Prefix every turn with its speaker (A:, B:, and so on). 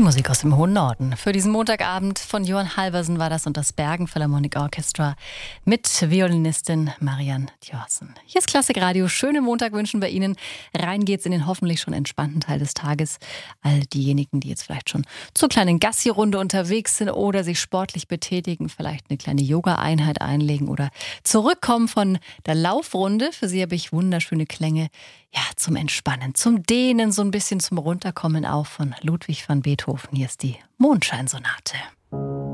A: Musik aus dem hohen Norden. Für diesen Montagabend von Johann Halversen war das und das Bergen Philharmonic Orchestra mit Violinistin Marianne Thjörsen. Hier ist Klassikradio. Schönen Montag wünschen wir Ihnen. Rein geht's in den hoffentlich schon entspannten Teil des Tages. All diejenigen, die jetzt vielleicht schon zur kleinen Gassi-Runde unterwegs sind oder sich sportlich betätigen, vielleicht eine kleine Yoga-Einheit einlegen oder zurückkommen von der Laufrunde. Für Sie habe ich wunderschöne Klänge, ja, zum Entspannen, zum Dehnen, so ein bisschen zum Runterkommen auch von Ludwig van Beethoven. Hier ist die Mondscheinsonate.